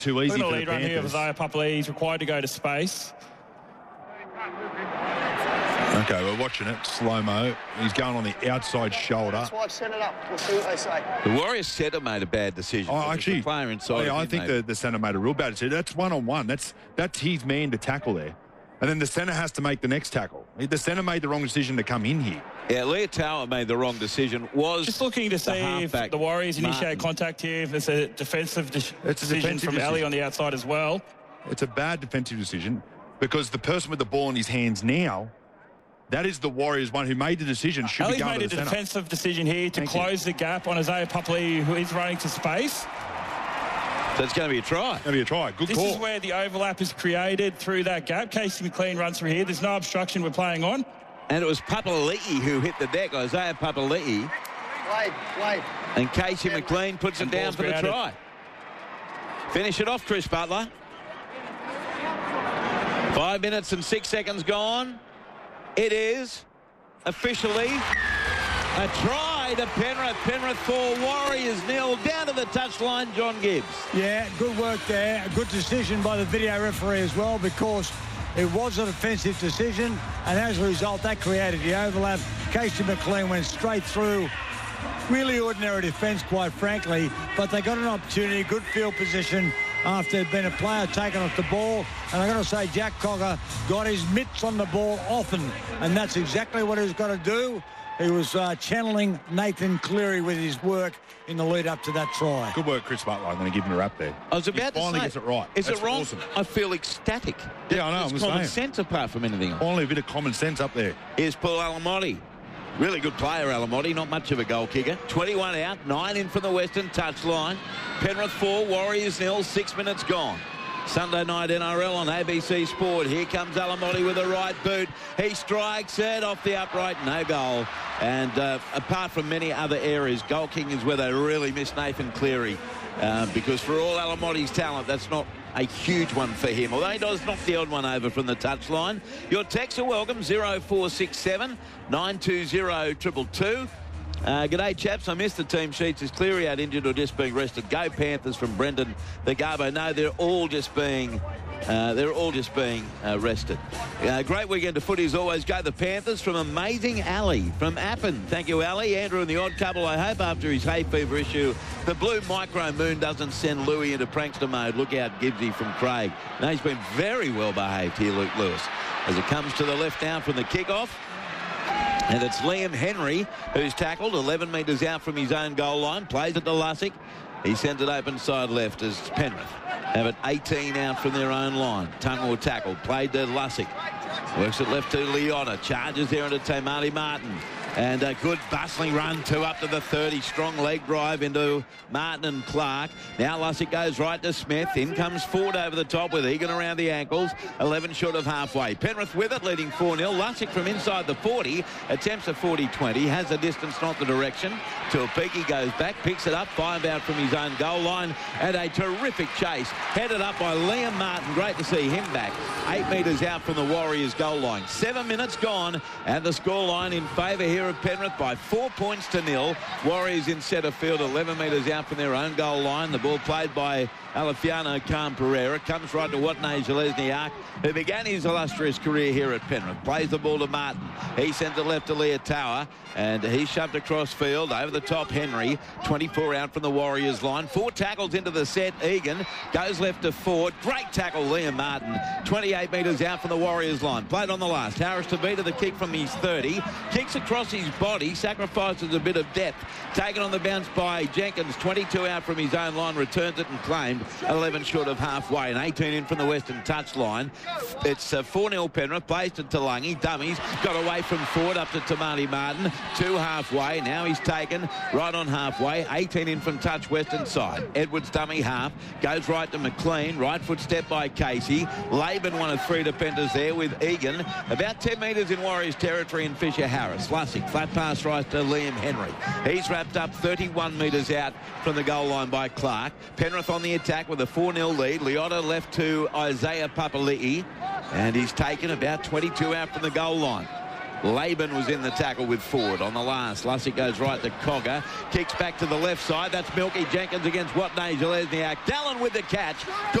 too easy Look at for the the lead run here of Panthers. Isaiah Papali'i. He's required to go to space. Okay, we're watching it, slow-mo. He's going on the outside shoulder. That's why I've set it up. We'll see what they say. The Warriors centre made a bad decision. Oh, actually, the player inside. I think the centre made a real bad decision. That's one-on-one. That's his man to tackle there. And then the centre has to make the next tackle. The centre made the wrong decision to come in here. Yeah, Leotawa made the wrong decision. Just looking to see if the Warriors initiate contact here. If it's a defensive decision from Ali on the outside as well. It's a bad defensive decision because the person with the ball in his hands now, that is the Warriors one who made the decision. Should be Ali's going made to a the centre. defensive decision here to close the gap on Isaiah Papali'i, who is running to space. So it's going to be a try. Going to be a try. Good call. This is where the overlap is created through that gap. Casey McLean runs through here. There's no obstruction we're playing on. And it was Papali'i who hit the deck, Isaiah Papali'i. Wade. And Casey McLean puts it down for the grounded. try. Finish it off, Chris Butler. 5 minutes and 6 seconds gone. It is officially a try to Penrith. Penrith 4, Warriors 0. Down to the touchline, John Gibbs. Yeah, good work there. A good decision by the video referee as well, because it was a defensive decision, and as a result, that created the overlap. Casey McLean went straight through. Really ordinary defence, quite frankly, but they got an opportunity, good field position after there'd been a player taken off the ball. And I've got to say, Jack Cogger got his mitts on the ball often, and that's exactly what he's got to do. He was channeling Nathan Cleary with his work in the lead up to that try. Good work, Chris Butler. I'm going to give him a wrap there. I was about he finally to say, gets it right. Is That's it wrong? Awesome. I feel ecstatic. Yeah, I know. It's I'm common saying. sense apart from anything else. Finally, a bit of common sense up there. Here's Paul Alamotti. Really good player, Alamotti. Not much of a goal kicker. 21 out, 9 in from the Western touchline. Penrith 4, Warriors 0, 6 minutes gone. Sunday night NRL on ABC Sport. Here comes Alamotti with a right boot. He strikes it off the upright. No goal. And apart from many other areas, goal kicking is where they really miss Nathan Cleary. Because for all Alamotti's talent, that's not a huge one for him. Although he does knock the odd one over from the touchline. Your texts are welcome. 0467 920 222. G'day, chaps. I missed the team sheets. Is Cleary out injured or just being rested? Go Panthers from Brendan the Garbo. No, they're all just being rested. Great weekend of footy as always. Go the Panthers from Amazing Ali from Appen. Thank you, Ali. Andrew and the odd couple. I hope after his hay fever issue, the blue micro moon doesn't send Louis into prankster mode. Look out, Gibbsy from Craig. No, he's been very well behaved here, Luke Lewis. As it comes to the left now from the kickoff. And it's Liam Henry who's tackled 11 metres out from his own goal line. Plays it to Lussick. He sends it open side left as Penrith have it 18 out from their own line. Tungwell tackle. Played to Lussick. Works it left to Leota. Charges there into Tamati Martin. And a good bustling run, 2 up to the 30. Strong leg drive into Martin and Clark. Now Lussick goes right to Smith. In comes Ford over the top with Egan around the ankles. 11 short of halfway. Penrith with it, leading 4-0. Lussick from inside the 40. Attempts a 40-20. Has the distance, not the direction. Tuapiki goes back, picks it up. 5 out from his own goal line. And a terrific chase. Headed up by Liam Martin. Great to see him back. 8 metres out from the Warriors goal line. 7 minutes gone. And the scoreline in favour here of Penrith by 4 points to 0. Warriors in centre field, 11 metres out from their own goal line. The ball played by Alefiano Khan Pereira. Comes right to Watney Zelezniak, who began his illustrious career here at Penrith. Plays the ball to Martin. He sends it left to Leotawa, and he shoved across field over the top. Henry, 24 out from the Warriors line. 4 tackles into the set. Egan goes left to Ford. Great tackle, Liam Martin. 28 metres out from the Warriors line. Played on the last. Harris to beat to the kick from his 30. Kicks across his body. Sacrifices a bit of depth. Taken on the bounce by Jenkins. 22 out from his own line. Returns it and claimed. 11 short of halfway. And 18 in from the Western touchline. It's 4-0 Penrith. Plays to Talangi. Dummies. Got away from Ford up to Tamati Martin. 2 halfway. Now he's taken right on halfway. 18 in from touch Western side. Edwards dummy half. Goes right to McLean. Right foot step by Casey. Laban one of 3 defenders there with Egan. About 10 metres in Warriors territory and Fisher Harris. Lussick. Flat pass right to Liam Henry. He's wrapped up 31 metres out from the goal line by Clark. Penrith on the attack with a 4-0 lead. Leota left to Isaiah Papali'i. And he's taken about 22 out from the goal line. Laban was in the tackle with Ford on the last. Lussick goes right to Cogger. Kicks back to the left side. That's Milky Jenkins against Watney Zelezniak. Dallin with the catch.